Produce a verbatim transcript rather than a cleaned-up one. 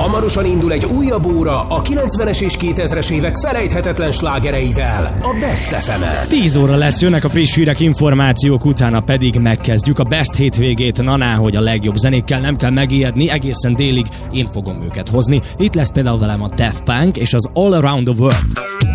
Hamarosan indul egy újabb óra a kilencvenes és kétezres évek felejthetetlen slágereivel, a Best ef emen. tíz óra lesz, jönnek a friss hírek, információk, utána pedig megkezdjük a Best hétvégét. Na ná, hogy a legjobb zenékkel nem kell megijedni, egészen délig én fogom őket hozni. Itt lesz például velem a Daft Punk és az All Around the World.